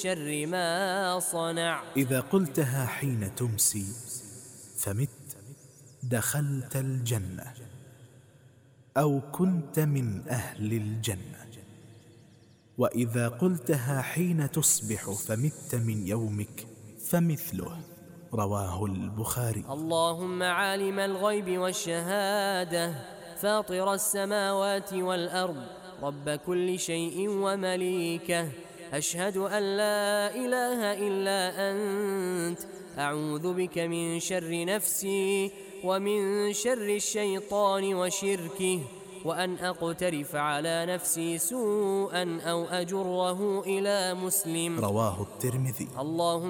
شر ما صنع. إذا قلتها حين تمسي فمت دخلت الجنة أو كنت من أهل الجنة. وإذا قلتها حين تصبح فمت من يومك فمثله. رواه البخاري. اللهم عالم الغيب والشهادة، فاطر السماوات والأرض، رب كل شيء ومليكه، أشهد أن لا إله إلا أنت، أعوذ بك من شر نفسي ومن شر الشيطان وشركه، وأن أقترف على نفسي سوءا أو أجره إلى مسلم. رواه الترمذي. اللهم